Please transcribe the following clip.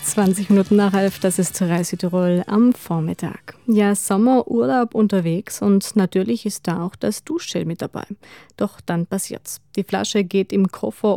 20 Minuten nach 11, das ist Reise Tirol am Vormittag. Ja, Sommerurlaub unterwegs und natürlich ist da auch das Duschgel mit dabei. Doch dann passiert's. Die Flasche geht im Koffer